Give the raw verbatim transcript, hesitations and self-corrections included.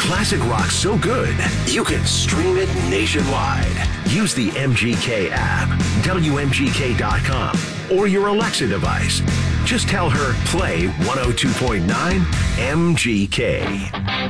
Classic rock so good, you can stream it nationwide. Use the M G K app, W M G K dot com, or your Alexa device. Just tell her, play one oh two point nine M G K.